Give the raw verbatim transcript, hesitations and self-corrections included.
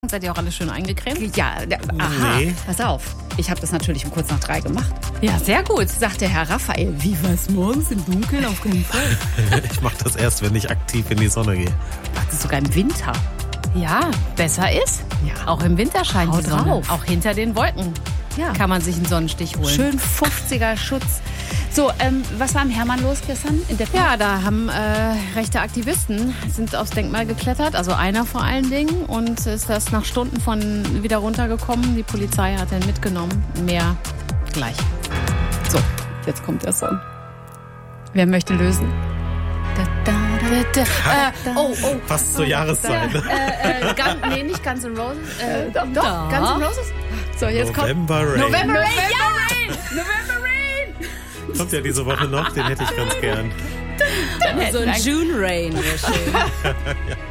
Seid ihr auch alle schön eingecremt? Ja, aha, Nee. pass auf. Ich habe das natürlich um kurz nach drei gemacht. Ja, sehr gut. Sagte Herr Raphael, wie was morgens im Dunkeln auf keinen Fall. Ich mache das erst, wenn ich aktiv in die Sonne gehe. Das ist sogar im Winter. Ja, besser ist. Ja. Auch im Winter scheint Hau die Sonne. drauf. Auch hinter den Wolken Ja. kann man sich einen Sonnenstich holen. Schön fünfziger Schutz. So, ähm, was war am Hermann los gestern in der Park? Ja, da haben äh, rechte Aktivisten sind aufs Denkmal geklettert, also einer vor allen Dingen, und ist das nach Stunden von wieder runtergekommen. Die Polizei hat ihn mitgenommen. Mehr gleich. So, jetzt kommt der Song. Wer möchte lösen? Da, da, da, da. Äh, oh, oh. Passt zur Jahreszeit. Ne? Äh, äh, Gun, nee, nicht Guns N' Roses. Äh, doch, Doch, Guns N' Roses. Roses. So, jetzt kommt November Rain. November Rain, November ja! November Rain. Kommt ja diese Woche noch, den hätte ich ganz gern. So ein June Rain wäre schön.